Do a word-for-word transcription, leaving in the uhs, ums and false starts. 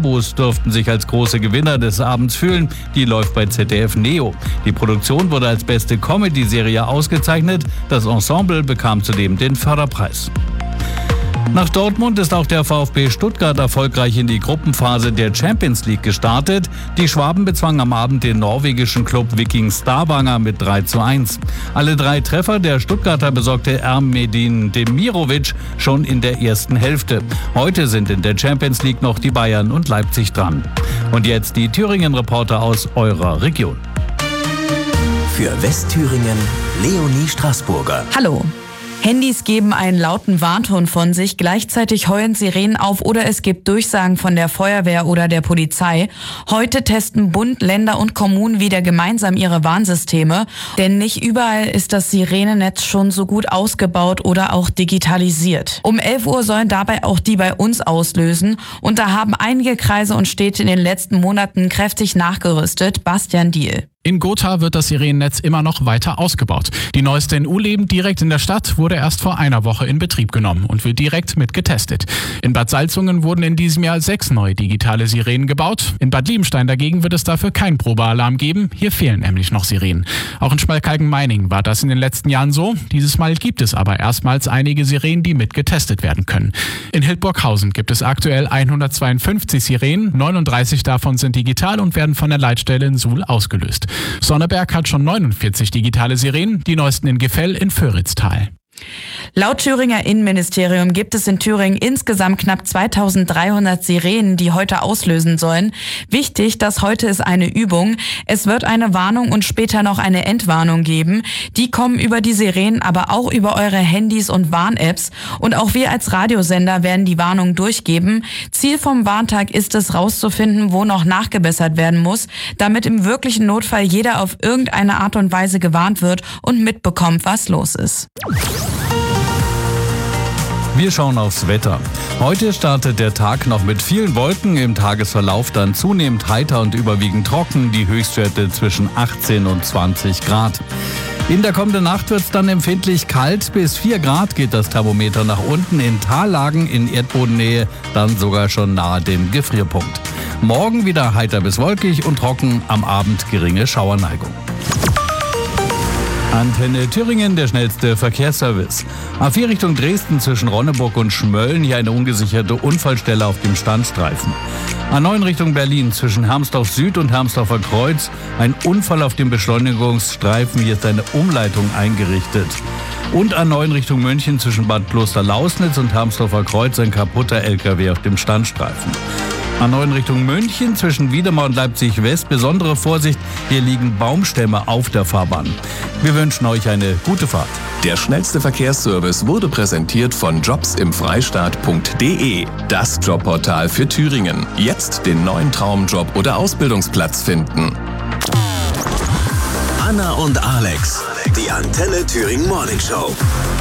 Abos dürften sich als große Gewinner des Abends fühlen. Die läuft bei Z D F Neo. Die Produktion wurde als beste Comedy-Serie ausgezeichnet. Das Ensemble bekam zudem den Förderpreis. Nach Dortmund ist auch der VfB Stuttgart erfolgreich in die Gruppenphase der Champions League gestartet. Die Schwaben bezwangen am Abend den norwegischen Club Viking Stavanger mit drei zu eins. Alle drei Treffer der Stuttgarter besorgte Ermedin Demirovic schon in der ersten Hälfte. Heute sind in der Champions League noch die Bayern und Leipzig dran. Und jetzt die Thüringen-Reporter aus eurer Region. Für Westthüringen Leonie Straßburger. Hallo. Handys geben einen lauten Warnton von sich, gleichzeitig heulen Sirenen auf oder es gibt Durchsagen von der Feuerwehr oder der Polizei. Heute testen Bund, Länder und Kommunen wieder gemeinsam ihre Warnsysteme, denn nicht überall ist das Sirenennetz schon so gut ausgebaut oder auch digitalisiert. Um elf Uhr sollen dabei auch die bei uns auslösen und da haben einige Kreise und Städte in den letzten Monaten kräftig nachgerüstet. Bastian Diehl. In Gotha wird das Sirenennetz immer noch weiter ausgebaut. Die neueste in Uhleben direkt in der Stadt wurde erst vor einer Woche in Betrieb genommen und wird direkt mit getestet. In Bad Salzungen wurden in diesem Jahr sechs neue digitale Sirenen gebaut. In Bad Liebenstein dagegen wird es dafür keinen Probealarm geben. Hier fehlen nämlich noch Sirenen. Auch in Schmalkalden-Meiningen war das in den letzten Jahren so. Dieses Mal gibt es aber erstmals einige Sirenen, die mit getestet werden können. In Hildburghausen gibt es aktuell hundertzweiundfünfzig Sirenen. neununddreißig davon sind digital und werden von der Leitstelle in Suhl ausgelöst. Sonneberg hat schon neunundvierzig digitale Sirenen, die neuesten in Gefell in Föritztal. Laut Thüringer Innenministerium gibt es in Thüringen insgesamt knapp zweitausenddreihundert Sirenen, die heute auslösen sollen. Wichtig, dass heute ist eine Übung. Es wird eine Warnung und später noch eine Entwarnung geben. Die kommen über die Sirenen, aber auch über eure Handys und Warn-Apps. Und auch wir als Radiosender werden die Warnung durchgeben. Ziel vom Warntag ist es, rauszufinden, wo noch nachgebessert werden muss, damit im wirklichen Notfall jeder auf irgendeine Art und Weise gewarnt wird und mitbekommt, was los ist. Wir schauen aufs Wetter. Heute startet der Tag noch mit vielen Wolken, im Tagesverlauf dann zunehmend heiter und überwiegend trocken, die Höchstwerte zwischen achtzehn und zwanzig Grad. In der kommenden Nacht wird es dann empfindlich kalt, bis vier Grad geht das Thermometer nach unten, in Tallagen in Erdbodennähe dann sogar schon nahe dem Gefrierpunkt. Morgen wieder heiter bis wolkig und trocken, am Abend geringe Schauerneigung. Antenne Thüringen, der schnellste Verkehrsservice. A vier Richtung Dresden zwischen Ronneburg und Schmölln, hier eine ungesicherte Unfallstelle auf dem Standstreifen. A neun Richtung Berlin zwischen Hermsdorf Süd und Hermsdorfer Kreuz, ein Unfall auf dem Beschleunigungsstreifen, hier ist eine Umleitung eingerichtet. Und A neun Richtung München zwischen Bad Kloster-Lausnitz und Hermsdorfer Kreuz, ein kaputter L K W auf dem Standstreifen. A neun Richtung München zwischen Wiedemar und Leipzig West. Besondere Vorsicht, hier liegen Baumstämme auf der Fahrbahn. Wir wünschen euch eine gute Fahrt. Der schnellste Verkehrsservice wurde präsentiert von jobs im freistaat punkt de. Das Jobportal für Thüringen. Jetzt den neuen Traumjob oder Ausbildungsplatz finden. Anna und Alex. Die Antenne Thüringen Morning Show.